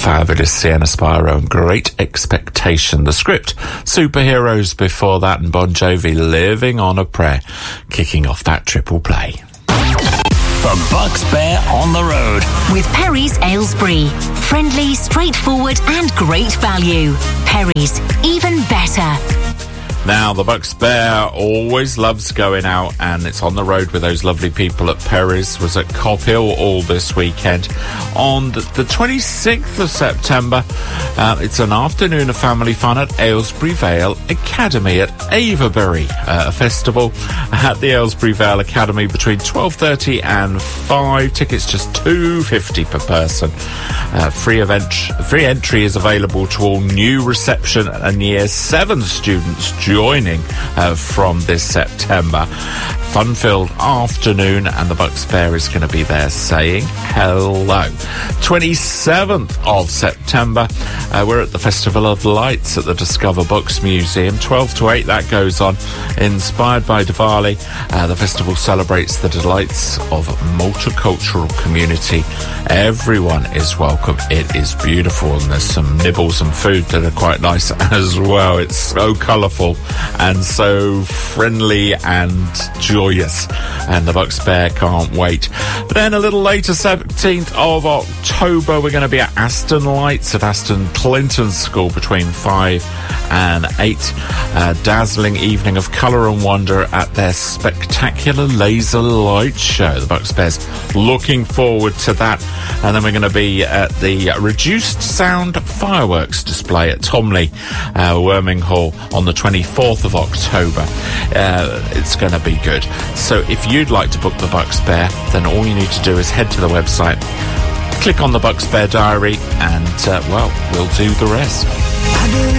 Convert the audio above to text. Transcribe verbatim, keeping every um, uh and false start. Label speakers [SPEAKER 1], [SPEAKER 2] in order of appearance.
[SPEAKER 1] Fabulous Sienna Spiro and Great Expectation. The Script, Superheroes before that, and Bon Jovi, Living on a Prayer, kicking off that triple play.
[SPEAKER 2] The Bucks Bear on the road
[SPEAKER 3] with Perry's Aylesbury. Friendly, straightforward and great value. Perry's, even better.
[SPEAKER 1] Now, the Bucks Bear always loves going out, and it's on the road with those lovely people at Perry's. Was at Cop Hill all this weekend. On the twenty-sixth of September, uh, it's an afternoon of family fun at Aylesbury Vale Academy at Avebury. Uh, a festival at the Aylesbury Vale Academy between twelve thirty and five. Tickets just two pounds fifty per person. Uh, free event, free entry is available to all new reception and year seven students joining uh, from this September. Fun-filled afternoon, and the Bucks Bear is going to be there saying hello. twenty-seventh of September, uh, we're at the Festival of Lights at the Discover Books Museum. twelve to eight, that goes on. Inspired by Diwali, uh, the festival celebrates the delights of multicultural community. Everyone is welcome. It is beautiful, and there's some nibbles and food that are quite nice as well. It's so colourful and so friendly and joyous, and the Bucks Bear can't wait. But then a little later, seventeenth of October, we're going to be at Aston Lights at Aston Clinton School between five and eight. A dazzling evening of colour and wonder at their spectacular laser light show. The Bucks Bear's looking forward to that. And then we're going to be at the reduced sound fireworks display at Tomley, uh, Worming Hall on the twenty-fourth of October. Uh, it's going to be good. So if you'd like to book the Bucks Bear, then all you need to do is head to the website, click on the Bucks Bear Diary, and, uh, well, we'll do the rest.